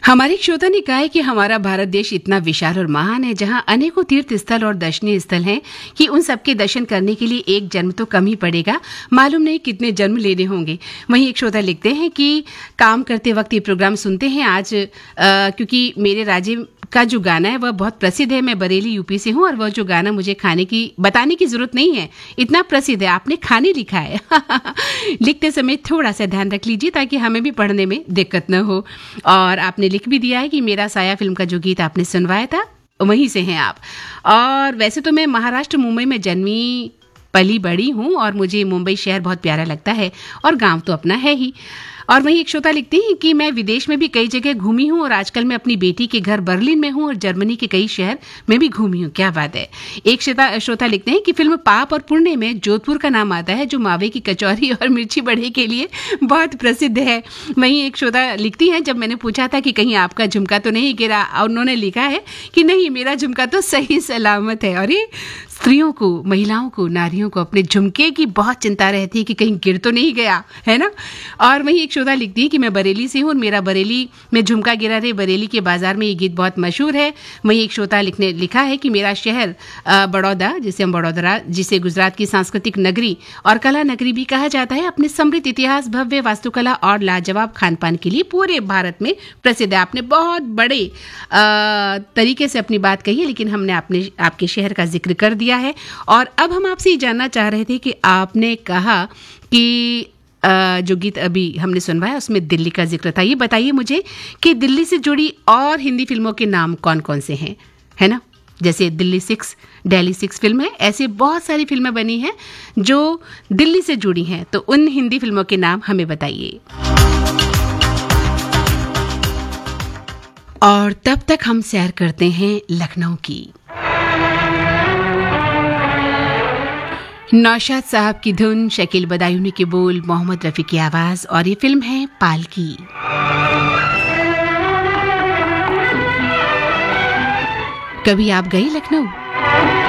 हमारे एक श्रोता ने कहा है कि हमारा भारत देश इतना विशाल और महान है, जहां अनेकों तीर्थ स्थल और दर्शनीय स्थल हैं कि उन सबके दर्शन करने के लिए एक जन्म तो कम ही पड़ेगा, मालूम नहीं कितने जन्म लेने होंगे। वहीं एक श्रोता लिखते हैं कि काम करते वक्त ये प्रोग्राम सुनते हैं आज क्योंकि मेरे राज्य का जो गाना है वह बहुत प्रसिद्ध है। मैं बरेली यूपी से हूँ और वह जो गाना मुझे खाने की बताने की जरूरत नहीं है, इतना प्रसिद्ध है। आपने खाने लिखा है लिखते समय थोड़ा सा ध्यान रख लीजिए ताकि हमें भी पढ़ने में दिक्कत न हो। और आपने लिख भी दिया है कि मेरा साया फिल्म का जो गीत आपने सुनवाया था वहीं से हैं आप। और वैसे तो मैं महाराष्ट्र मुंबई में जन्मी पली बड़ी हूँ और मुझे मुंबई शहर बहुत प्यारा लगता है और गांव तो अपना है ही। और वहीं एक श्रोता लिखते हैं कि मैं विदेश में भी कई जगह घूमी हूँ और आजकल मैं अपनी बेटी के घर बर्लिन में हूँ और जर्मनी के कई शहर में भी घूमी हूँ। क्या बात है। एक श्रोता लिखते हैं कि फिल्म पाप और पुण्य में जोधपुर का नाम आता है, जो मावे की कचौरी और मिर्ची बड़े के लिए बहुत प्रसिद्ध है। वहीं एक श्रोता लिखती है, जब मैंने पूछा था कि कहीं आपका झुमका तो नहीं गिरा, और उन्होंने लिखा है कि नहीं, मेरा झुमका तो सही सलामत है। और ये स्त्रियों को, महिलाओं को, नारियों को अपने झुमके की बहुत चिंता रहती है कि कहीं गिर तो नहीं गया, है ना। और वहीं एक श्रोता लिखती है कि मैं बरेली से हूँ और मेरा बरेली में झुमका गिरा रे, बरेली के बाजार में ये गीत बहुत मशहूर है। वहीं एक श्रोता लिखा है कि मेरा शहर बड़ौदा, जिसे हम बड़ौदा, जिसे गुजरात की सांस्कृतिक नगरी और कला नगरी भी कहा जाता है, अपने समृद्ध इतिहास, भव्य वास्तुकला और लाजवाब खान पान के लिए पूरे भारत में प्रसिद्ध है। आपने बहुत बड़े तरीके से अपनी बात कही है, लेकिन हमने आपके शहर का जिक्र कर दिया है। और अब हम आपसे ये जानना चाह रहे थे कि आपने कहा कि जो गीत अभी हमने सुनवाया उसमें दिल्ली का जिक्र था। ये बताइए मुझे कि दिल्ली से जुड़ी और हिंदी फिल्मों के नाम कौन कौन से हैं, है ना। जैसे दिल्ली 6, दिल्ली 6 फिल्म है, ऐसे बहुत सारी फिल्में बनी हैं जो दिल्ली से जुड़ी हैं, तो उन हिंदी फिल्मों के नाम हमें बताइए। और तब तक हम सैर करते हैं लखनऊ की। नौशाद साहब की धुन, शकील बदायूनी के बोल, मोहम्मद रफी की आवाज, और ये फिल्म है पालकी। कभी आप गए लखनऊ?